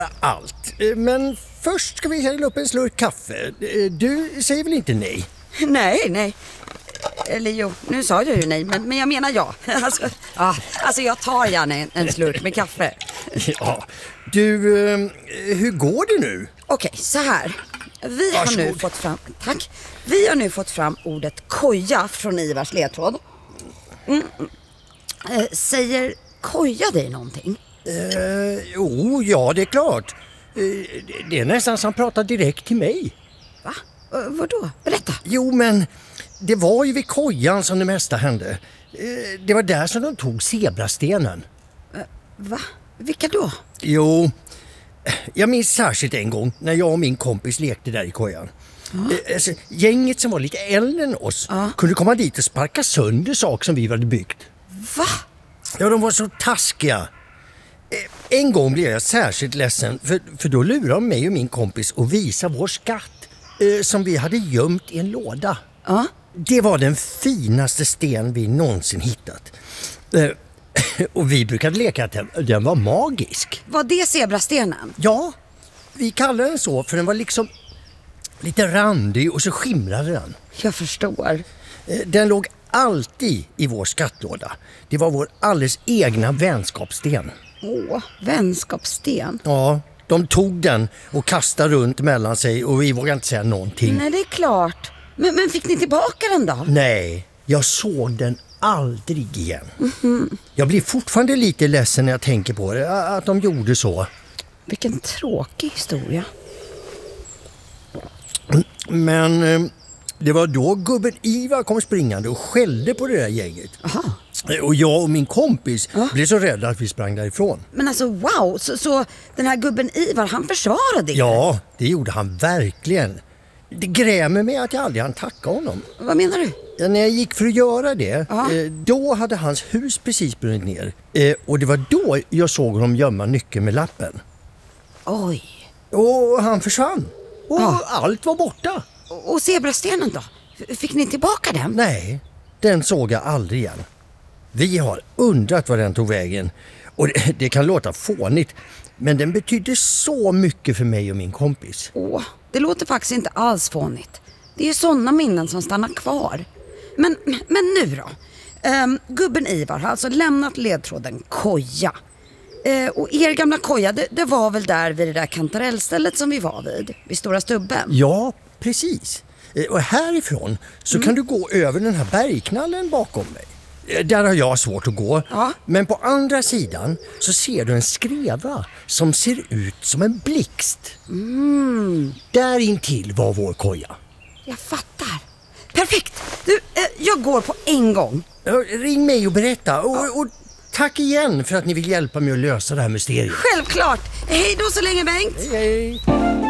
allt. Men först ska vi hälla upp en slurk kaffe. Du säger väl inte nej? Nej. Eller jo, nu sa jag ju nej, men jag menar ja. Alltså jag tar gärna en slurk med kaffe. Ja. Du, hur går det nu? Okej, så här. Vi har nu fått fram ordet koja från Ivars ledtråd. Säger koja dig någonting? Ja, det är klart. Det är nästan som pratar direkt till mig. Va? Vadå? Berätta. Jo, men det var ju vid kojan som det mesta hände. Det var där som de tog zebrastenen. Va? Vilka då? Jo, jag minns särskilt en gång när jag och min kompis lekte där i kojan. Alltså, gänget som var lite äldre än oss kunde komma dit och sparka sönder saker som vi hade byggt. Va? Ja, de var så taskiga. En gång blev jag särskilt ledsen för då lurade de mig och min kompis att visa vår skatt som vi hade gömt i en låda. Det var den finaste sten vi någonsin hittat. Och vi brukade leka att den var magisk. Var det zebrastenen? Ja, vi kallade den så för den var liksom lite randig och så skimrade den. Jag förstår. Den låg alltid i vår skattlåda. Det var vår alldeles egna vänskapssten. Vänskapssten? Ja, de tog den och kastade runt mellan sig och vi vågade inte säga någonting. Nej, det är klart. Men fick ni tillbaka den då? Nej, jag såg den aldrig igen. Jag blir fortfarande lite ledsen när jag tänker på det, att de gjorde så. Vilken tråkig historia. Men det var då gubben Ivar kom springande och skällde på det där gänget. Aha. Och jag och min kompis blev så rädda att vi sprang därifrån. Men alltså wow, så den här gubben Ivar, han försvarade er? Ja, det gjorde han verkligen. Det grämer mig att jag aldrig hann tacka honom. Vad menar du? Ja, när jag gick för att göra det, då hade hans hus precis brunnit ner. Och det var då jag såg honom gömma nyckeln med lappen. Oj. Och han försvann. Och allt var borta. Och zebrastenen då? Fick ni tillbaka den? Nej, den såg jag aldrig igen. Vi har undrat var den tog vägen. Och det kan låta fånigt, men den betydde så mycket för mig och min kompis. Det låter faktiskt inte alls fånigt. Det är ju sådana minnen som stannar kvar. Men nu då? Gubben Ivar har alltså lämnat ledtråden koja. Och er gamla koja, det var väl där vid det där kantarellstället som vi var vid Stora Stubben? Ja, precis. Och härifrån så kan du gå över den här bergknallen bakom mig. Där har jag svårt att gå. Men på andra sidan så ser du en skreva som ser ut som en blixt. Där intill var vår koja. Jag fattar. Perfekt. Du, jag går på en gång. Ring mig och berätta. Och tack igen för att ni vill hjälpa mig att lösa det här mysteriet. Självklart. Hej då så länge, Bengt. Hej.